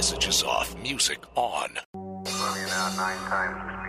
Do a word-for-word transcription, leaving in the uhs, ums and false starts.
Messages off, music on. Moving out nine times.